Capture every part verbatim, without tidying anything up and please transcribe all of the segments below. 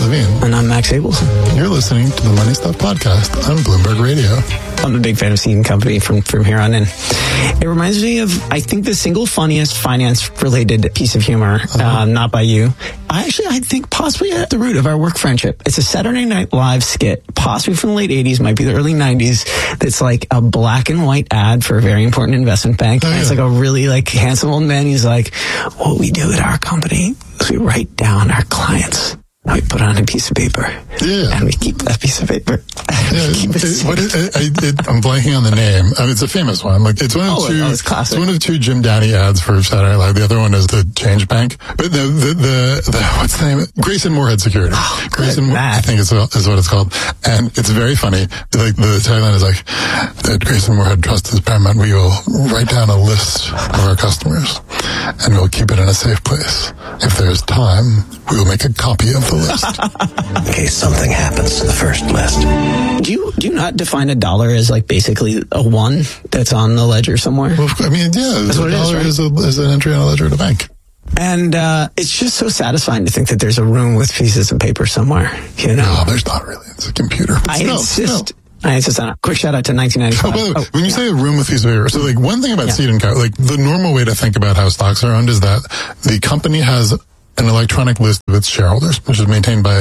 Levine. And I'm Max Abelson. You're listening to the Money Stuff Podcast on Bloomberg Radio. I'm a big fan of Seed and Company from, from here on in. It reminds me of, I think, the single funniest finance-related piece of humor, uh-huh. uh, not by you. I actually, I think possibly at the root of our work friendship. It's a Saturday Night Live skit, possibly from the late eighties, might be the early nineties. That's like a black and white ad for a very important investment bank. Oh, yeah. And it's like a really like handsome old man. He's like, what we do at our company is we write down our clients. We put on a piece of paper, yeah, and we keep that piece of paper. Yeah, keep it it, what it, I, it, I'm blanking on the name. I mean, it's a famous one. Like it's one of oh, two. It's, it's one of two Jim Downey ads for Saturday Night Live. The other one is the Change Bank. But the the, the, the what's the name? Grayson Moorhead Security. Oh, Grayson, Moore, I think is, is what it's called, and it's very funny. Like the tagline is like, that Grayson Moorhead trust is paramount. We will write down a list of our customers, and we'll keep it in a safe place. If there's time, we will make a copy of the list. In case something happens to the first list. Do you do you not define a dollar as like basically a one that's on the ledger somewhere? Well, I mean, yeah, that's a what dollar it is, right? is, a, is an entry on a ledger at a bank. And uh, it's just so satisfying to think that there's a room with pieces of paper somewhere. You know, no, there's not really. It's a computer. But I still, insist. Still. I insist on it. Quick shout out to nineteen ninety-five. Oh, by the way, oh, when you yeah. say a room with pieces of paper, so like one thing about yeah. Seed and Co, like the normal way to think about how stocks are owned is that the company has an electronic list of its shareholders, which is maintained by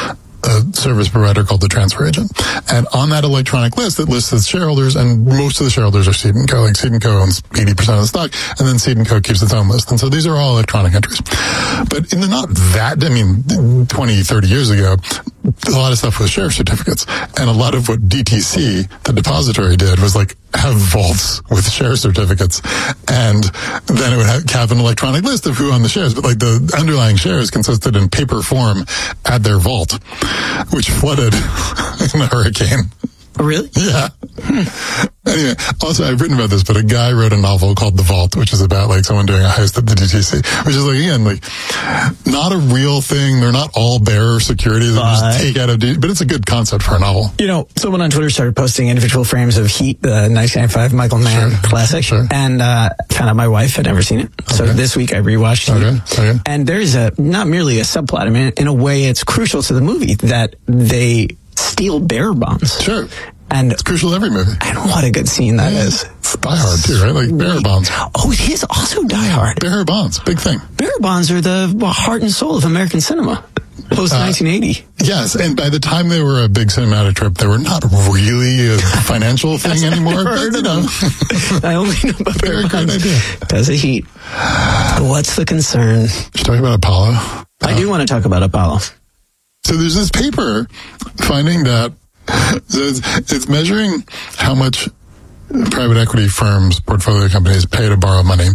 a service provider called the transfer agent. And on that electronic list, it lists its shareholders, and most of the shareholders are Seed and Co. Like Seed and Co. owns eighty percent of the stock, and then Seed and Co. keeps its own list. And so these are all electronic entries. But in the not that, I mean, twenty, thirty years ago, a lot of stuff was share certificates. And a lot of what D T C, the depository, did was like have vaults with share certificates. And then it would have, have an electronic list of who owned the shares. But like the underlying shares consisted in paper form at their vault, which flooded in a hurricane. Really? Yeah. Hmm. Anyway, also I've written about this, but a guy wrote a novel called The Vault, which is about like someone doing a heist at the D T C, which is like, again, like not a real thing. They're not all bearer securities that uh, just take out of, D- but it's a good concept for a novel. You know, someone on Twitter started posting individual frames of Heat, the nineteen ninety-five Michael Mann sure. classic, sure. and uh, found out my wife had never seen it. So okay. this week I rewatched okay. it. Okay. And there's a, not merely a subplot, I mean, in a way it's crucial to the movie that they steal bearer bonds. Sure. And it's crucial to every movie. And what a good scene that yeah. is. It's Die Hard too, right? Like bearer bonds. Oh, it is also Die Hard. Bearer bonds, big thing. Bearer bonds are the heart and soul of American cinema. Post nineteen eighty. Uh, yes, and by the time they were a big cinematic trip, they were not really a financial thing anymore. But, you know. I only know about bearer bonds. Very good idea. Does it Heat? What's the concern? Should talk about Apollo. I uh, do want to talk about Apollo. So there's this paper finding that so it's, it's measuring how much private equity firms, portfolio companies pay to borrow money.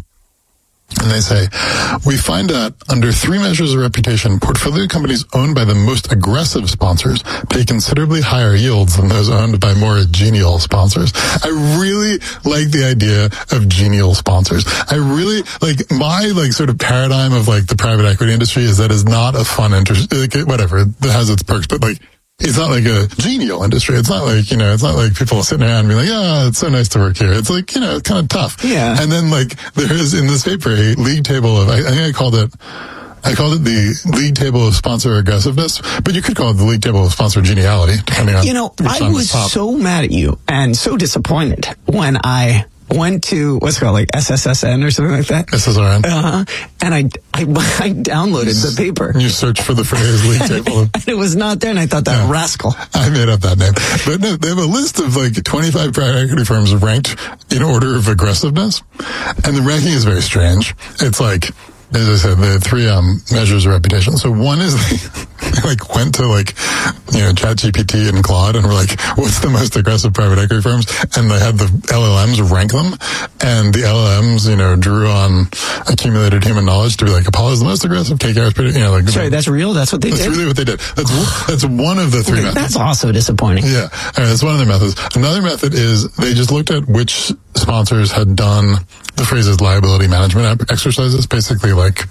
And they say, we find that under three measures of reputation, portfolio companies owned by the most aggressive sponsors pay considerably higher yields than those owned by more genial sponsors. I really like the idea of genial sponsors. I really, like, my, like, sort of paradigm of, like, the private equity industry is that it's not a fun interest, like, whatever, it has its perks, but, like, it's not like a genial industry. It's not like, you know, it's not like people sitting around and being like, oh, it's so nice to work here. It's like, you know, it's kind of tough. Yeah. And then like there is in this paper a league table of, I, I think I called it, I called it the league table of sponsor aggressiveness, but you could call it the league table of sponsor geniality, depending on. You know, I was so mad at you and so disappointed when I went to, what's it called, like S S S N or something like that? S S R N. Uh-huh. And I, I, I downloaded the paper. You searched for the phrase league table. And it was not there, and I thought that yeah. rascal. I made up that name. But no, they have a list of like twenty-five private equity firms ranked in order of aggressiveness. And the ranking is very strange. It's like, as I said, the three um, measures of reputation. So one is they, they like went to like, you know, ChatGPT and Claude and were like, what's the most aggressive private equity firms? And they had the L L Ms rank them. And the L L Ms, you know, drew on accumulated human knowledge to be like, Apollo's the most aggressive, K K R is pretty, you know, like. Sorry, that's real? That's what they that's did? That's really what they did. That's, that's one of the three okay, methods. That's also disappointing. Yeah. All right, that's one of their methods. Another method is they just looked at which sponsors had done, the phrase is liability management exercises, basically like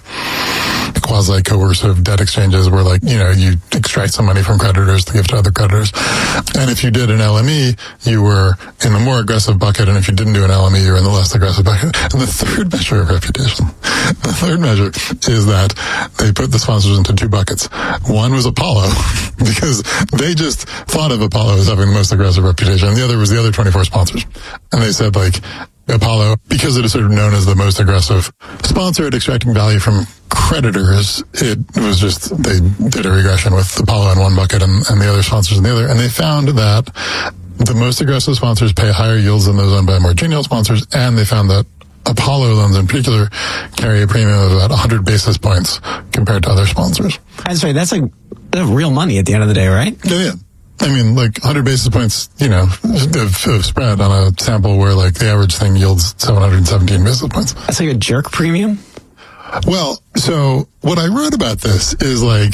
quasi-coercive debt exchanges where, like, you know, you extract some money from creditors to give to other creditors. And if you did an L M E, you were in the more aggressive bucket, and if you didn't do an L M E, you were in the less aggressive bucket. And the third measure of reputation, the third measure is that they put the sponsors into two buckets. One was Apollo, because they just thought of Apollo as having the most aggressive reputation, and the other was the other twenty-four sponsors. And they said, like, Apollo, because it is sort of known as the most aggressive sponsor at extracting value from creditors, it was just, they did a regression with Apollo in one bucket and, and the other sponsors in the other. And they found that the most aggressive sponsors pay higher yields than those owned by more genial sponsors. And they found that Apollo loans in particular carry a premium of about one hundred basis points compared to other sponsors. I'm sorry, that's like that's real money at the end of the day, right? Yeah, yeah. I mean, like one hundred basis points, you know, of, of spread on a sample where, like, the average thing yields seven hundred seventeen basis points. That's like a jerk premium? Well, so what I wrote about this is, like,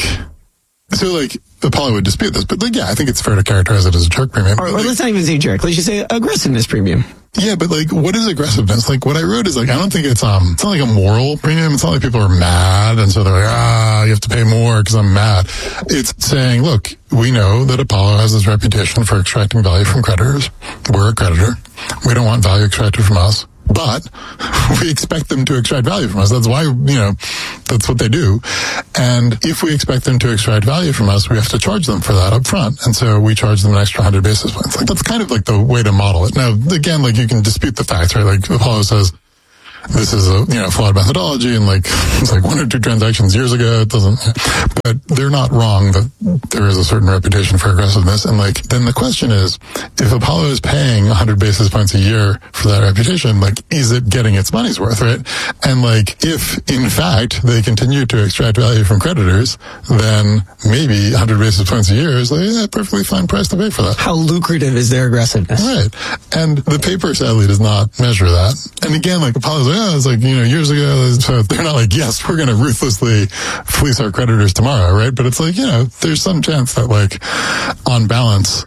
so, like, Apollo would dispute this, but, like, yeah, I think it's fair to characterize it as a jerk premium. Or, or like, let's not even say jerk. Let's just say aggressiveness premium. Yeah, but, like, what is aggressiveness? Like, what I wrote is, like, I don't think it's, um, it's not like a moral premium. It's not like people are mad, and so they're like, ah, you have to pay more because I'm mad. It's saying, look, we know that Apollo has this reputation for extracting value from creditors. We're a creditor. We don't want value extracted from us, but we expect them to extract value from us. That's why, you know, that's what they do. And if we expect them to extract value from us, we have to charge them for that up front. And so we charge them an extra one hundred basis points. Like, that's kind of like the way to model it. Now, again, like, you can dispute the facts, right? Like, Apollo says this is a, you know, flawed methodology, and, like, it's like one or two transactions years ago. It doesn't, but they're not wrong that there is a certain reputation for aggressiveness. And, like, then the question is, if Apollo is paying one hundred basis points a year for that reputation, like, is it getting its money's worth, right? And, like, if in fact they continue to extract value from creditors, then maybe one hundred basis points a year is, like, yeah, a perfectly fine price to pay for that. How lucrative is their aggressiveness? Right. And the paper sadly does not measure that. And again, like, Apollo's like, oh, it's like, you know, years ago, so they're not like, yes, we're going to ruthlessly fleece our creditors tomorrow, right? But it's like, you know, there's some chance that, like, on balance,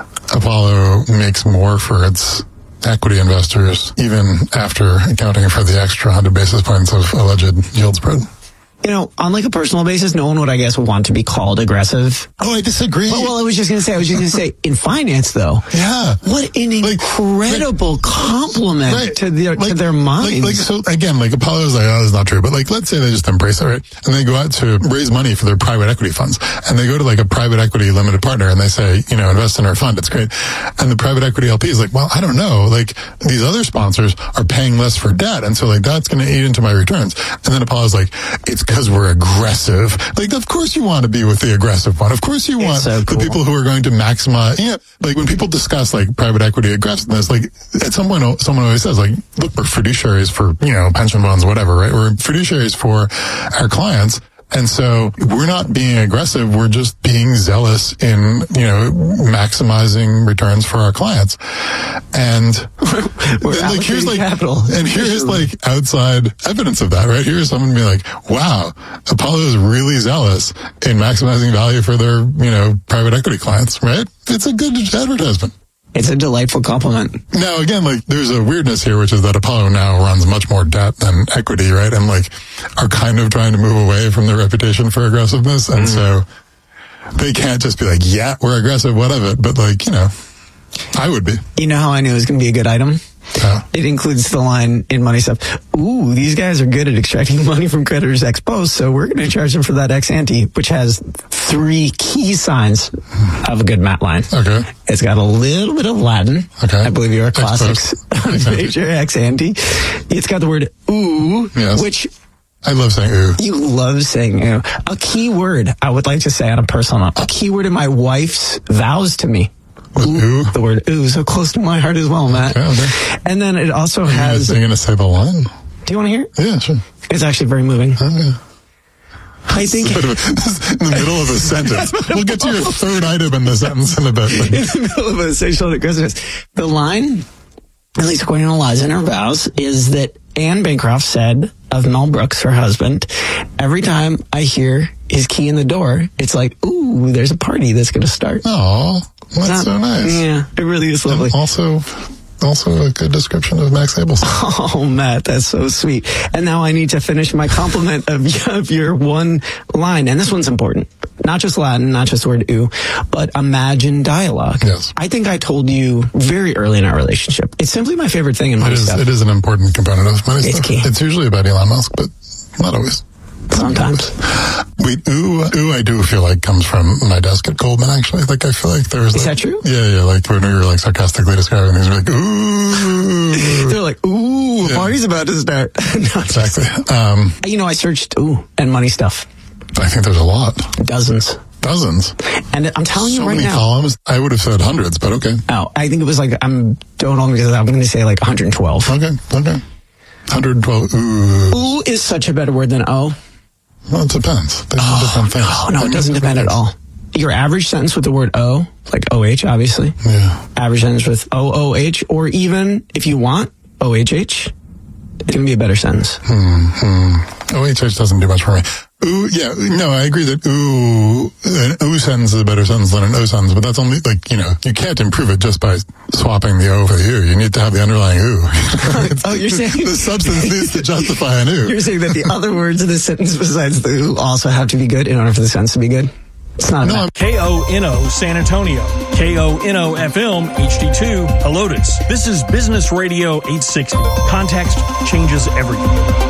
Apollo makes more for its equity investors, even after accounting for the extra one hundred basis points of alleged yield spread. You know, on, like, a personal basis, no one would, I guess, want to be called aggressive. Oh, I disagree. Well, well I was just going to say, I was just going to say, in finance, though, yeah, what an like, incredible like, compliment right. to their like, to their minds. Like, like, so again, like, Apollo's like, oh, that's not true. But, like, let's say they just embrace it, right? And they go out to raise money for their private equity funds, and they go to, like, a private equity limited partner, and they say, you know, invest in our fund. It's great. And the private equity L P is like, well, I don't know. Like, these other sponsors are paying less for debt, and so, like, that's going to eat into my returns. And then Apollo's like, it's because we're aggressive. Like, of course you want to be with the aggressive one. Of course you want so cool. the people who are going to maximize. Yeah, like, when people discuss, like, private equity aggressiveness, like, at some point someone always says, like, look, we're fiduciaries for, you know, pension funds, whatever, right? We're fiduciaries for our clients. And so we're not being aggressive. We're just being zealous in, you know, maximizing returns for our clients. And we're then, like, here's like, capital. and here's like outside evidence of that, right? Here's someone being like, wow, Apollo is really zealous in maximizing value for their, you know, private equity clients, right? It's a good advertisement. It's a delightful compliment. Now, again, like, there's a weirdness here, which is that Apollo now runs much more debt than equity, right? And, like, are kind of trying to move away from their reputation for aggressiveness. And mm. so they can't just be like, yeah, we're aggressive, what of it? But, like, you know, I would be. You know how I knew it was going to be a good item? Yeah. It includes the line in Money Stuff, ooh, these guys are good at extracting money from creditors ex post, so we're going to charge them for that ex ante, which has three key signs of a good Matt line. Okay. It's got a little bit of Latin. Okay. I believe you're a classics major ex ante. It's got the word ooh, yes. which... I love saying ooh. You love saying ooh. A key word, I would like to say on a personal note, a key word in my wife's vows to me. Ooh, ooh. The word ooh, so close to my heart as well, Matt. Okay, okay. And then it also Are has... Are you going to say the line? Do you want to hear it? Yeah, sure. It's actually very moving. Okay. I think... This is in the middle of a sentence. We'll get to your third item in the sentence in a bit. In the middle of a sexual aggressiveness. The line, at least according to Eliza in her vows, is that Anne Bancroft said of Mel Brooks, her husband, every time I hear his key in the door, it's like, ooh, there's a party that's going to start. Oh, that's Not, so nice. Yeah, it really is lovely. And also, also a good description of Max Abelson. Oh, Matt, that's so sweet. And now I need to finish my compliment of, of your one line. And this one's important. Not just Latin, not just the word ooh, but imagine dialogue. Yes. I think I told you very early in our relationship. It's simply my favorite thing in It money is, stuff. it is an important component of money It's stuff. key. It's usually about Elon Musk, but not always. Sometimes. Wait, ooh, ooh, I do feel like comes from my desk at Goldman, actually. Like, I feel like there's... Is like, that true? Yeah, yeah, like when we were like sarcastically describing things, we're like, ooh. They're like, ooh, Yeah. party's about to start. No, Exactly. Um, you know, I searched ooh and money stuff. I think there's a lot. Dozens. Dozens. And I'm telling you So right many now. columns. I would have said hundreds, but okay. Oh, I think it was like, I'm, don't hold me because I'm going to say like one hundred twelve. Okay, okay. one hundred twelve, ooh. Ooh is such a better word than oh. Well, it depends. There's Oh, different things. no, no, I it mean, doesn't depend at all. Your average sentence with the word O, like O H, obviously. Yeah. Average sentence with O O H, or even, if you want, O H H, it can be a better sentence. Mm-hmm. O H H doesn't do much for me. Ooh, yeah, no, I agree that ooh, an ooh sentence is a better sentence than an O sentence, but that's only, like, you know, you can't improve it just by swapping the O for the ooh. You need to have the underlying ooh. Oh, you're saying... The substance needs to justify an ooh. You're saying that the other words in the sentence besides the ooh also have to be good in order for the sentence to be good? It's not a No, math. I'm- K O N O San Antonio, K O N O F M H D two Helotes. This is Business Radio eight sixty. Context changes everything.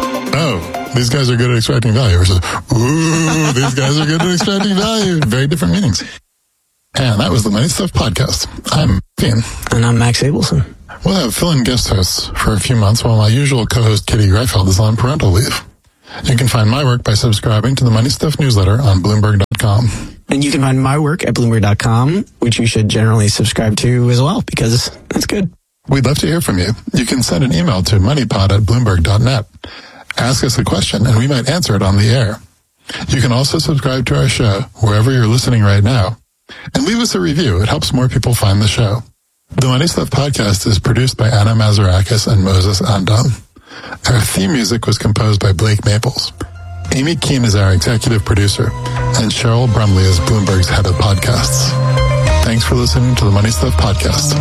Oh, these guys are good at extracting value. Versus, ooh, these guys are good at extracting value. Very different meanings. And that was the Money Stuff Podcast. I'm Ian. And I'm Max Abelson. We'll have fill-in guest hosts for a few months while my usual co-host Kitty Greifeld is on parental leave. You can find my work by subscribing to the Money Stuff newsletter on Bloomberg dot com. And you can find my work at Bloomberg dot com, which you should generally subscribe to as well, because that's good. We'd love to hear from you. You can send an email to moneypod at bloomberg dot net. Ask us a question, and we might answer it on the air. You can also subscribe to our show wherever you're listening right now. And leave us a review. It helps more people find the show. The Money Stuff Podcast is produced by Anna Mazarakis and Moses Andam. Our theme music was composed by Blake Maples. Amy Keene is our executive producer, and Cheryl Brumley is Bloomberg's head of podcasts. Thanks for listening to the Money Stuff Podcast.